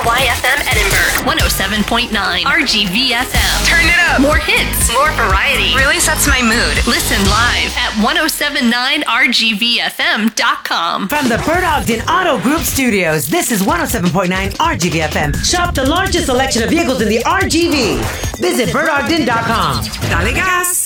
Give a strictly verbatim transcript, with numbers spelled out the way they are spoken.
Y F M Edinburgh, one oh seven point nine. R G V F M. Turn it up. More hits, more variety. Really sets my mood. Listen live at ten seventy-nine R G V F M dot com. From the Bert Ogden Auto Group Studios, this is one oh seven point nine R G V F M. Shop the largest selection of vehicles in the R G V. Visit Bert Ogden dot com. Dale gas.